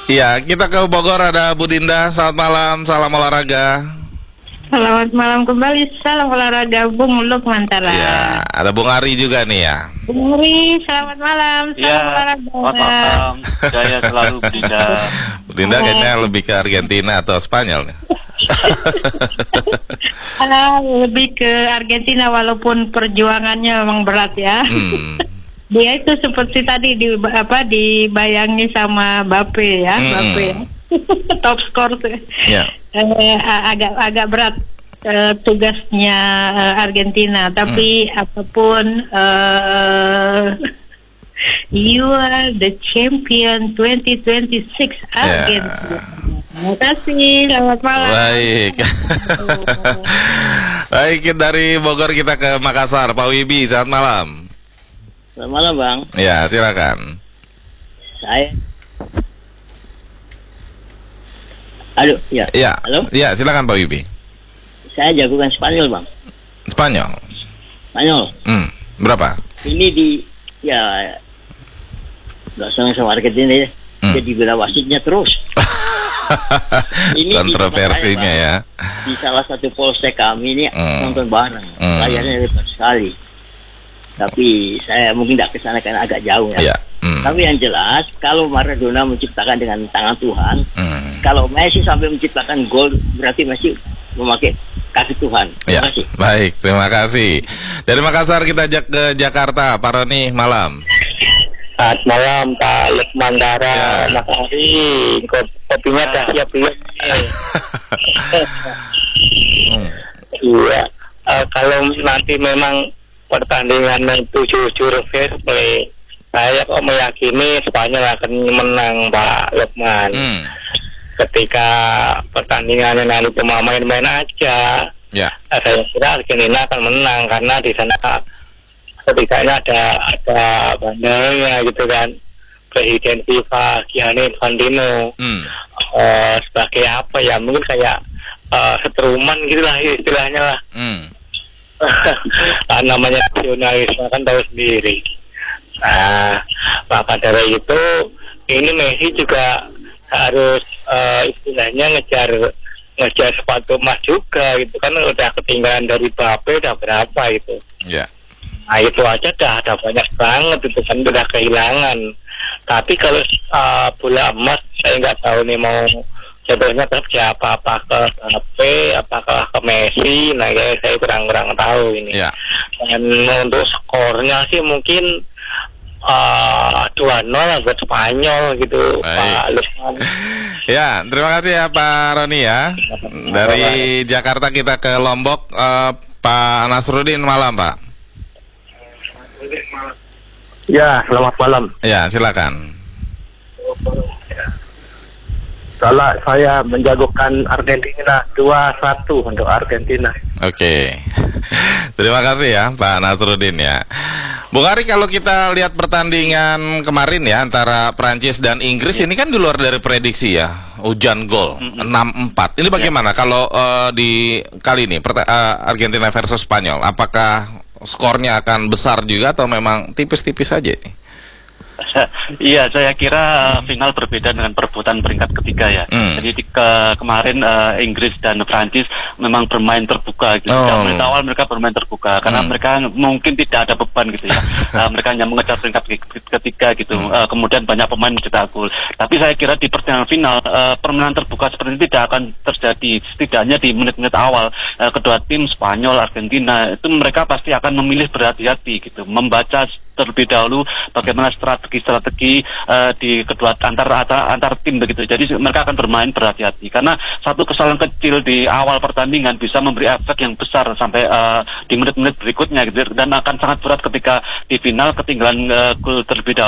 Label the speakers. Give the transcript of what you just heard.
Speaker 1: Iya, kita ke Bogor, ada Bu Dinda. Selamat malam, salam olahraga.
Speaker 2: Selamat malam kembali, salam olahraga Bung Lukmantara.
Speaker 1: Iya, ada Bung Ari juga nih ya.
Speaker 2: Bung Ari, selamat malam, salam olahraga.
Speaker 3: Selamat malam, saya selalu Bu Dinda.
Speaker 1: Bu Dinda kayaknya lebih ke Argentina atau Spanyol nih.
Speaker 2: Lebih ke Argentina walaupun perjuangannya memang berat ya. Dia itu seperti tadi dibayangi sama Mbappe ya, Mbappe. Top skor tuh.
Speaker 1: Yeah.
Speaker 2: Agak berat tugasnya Argentina, tapi apapun you are the champion 2026 Argentina. Terima kasih, selamat malam.
Speaker 1: Baik. Baik, dari Bogor kita ke Makassar, Pak Wibi, selamat malam.
Speaker 4: Selamat malam, Bang.
Speaker 1: Ya, silakan.
Speaker 4: Halo, ya.
Speaker 1: Ya.
Speaker 4: Halo?
Speaker 1: Ya, silakan Pak Wibi.
Speaker 4: Saya jagokan Spanyol, Bang.
Speaker 1: Spanyol. Berapa?
Speaker 4: Ini nggak senang sama Argentina ya. Jadi bela wasitnya terus. Ini
Speaker 1: kontroversinya ya.
Speaker 4: Di salah satu polsek kami ini nonton bareng. Layarnya lebar sekali. Tapi saya mungkin tidak kesana karena agak jauh ya. Tapi yang jelas, kalau Maradona menciptakan dengan tangan Tuhan, kalau Messi sampai menciptakan gol, berarti Messi memakai kaki Tuhan. Terima kasih.
Speaker 1: Baik, terima kasih. Dari Makassar kita ajak ke Jakarta, Pak Roni, malam.
Speaker 5: Selamat malam, Pak Lukmantara. Makasih, kopinya dah siap belum? Iya, kalau nanti memang pertandingan itu jujur fair play, saya kok meyakini Spanyol akan menang, Pak Lukman. Ketika pertandingannya nanti cuma main-main aja, saya kira Argentina akan menang karena di sana setidaknya ada bandarnya gitu kan, Presiden FIFA Gianni Infantino sebagai apa ya, mungkin kayak setruman gitulah istilahnya lah. Namanya nasionalisme kan tahu sendiri. Nah, maka dari itu ini Messi juga harus istilahnya ngejar sepatu emas juga gitu kan, udah ketinggalan dari Mbappe udah berapa itu. Nah itu aja ada banyak banget itu kan, udah kehilangan. Tapi kalau bola emas saya nggak tahu nih mau jatuhnya ke siapa, apa ke Mbappe, apakah ke Messi. Nah ya saya kurang tahu ini. Dan untuk skornya sih mungkin 2-0 buat Spanyol gitu. Baik. Pak Lukman.
Speaker 1: Ya, terima kasih ya Pak Roni ya. Dari Jakarta kita ke Lombok, Pak Nasruddin, malam Pak.
Speaker 5: Ya, selamat malam.
Speaker 1: Ya, silakan.
Speaker 5: Salah, saya menjagokan Argentina 2-1 untuk Argentina.
Speaker 1: Oke. Terima kasih ya Pak Nasruddin ya. Bung Ari, kalau kita lihat pertandingan kemarin ya antara Prancis dan Inggris, ini kan di luar dari prediksi ya. Hujan gol 6-4. Ini bagaimana kalau di kali ini Argentina versus Spanyol? Apakah skornya akan besar juga atau memang tipis-tipis saja nih?
Speaker 3: Iya, saya kira final berbeda dengan perebutan peringkat ketiga ya. Jadi kemarin Inggris dan Prancis memang bermain terbuka gitu. Dari awal mereka bermain terbuka karena mereka mungkin tidak ada beban gitu ya. Mereka hanya mengejar peringkat ketiga gitu. Kemudian banyak pemain mencetak gol. Tapi saya kira di pertandingan final permainan terbuka seperti ini tidak akan terjadi. Setidaknya di menit-menit awal kedua tim Spanyol, Argentina itu mereka pasti akan memilih berhati-hati gitu, membaca terlebih dahulu bagaimana strategi di kedua antar tim begitu. Jadi mereka akan bermain berhati-hati karena satu kesalahan kecil di awal pertandingan bisa memberi efek yang besar sampai di menit-menit berikutnya gitu, dan akan sangat berat ketika di final ketinggalan gol terlebih dahulu.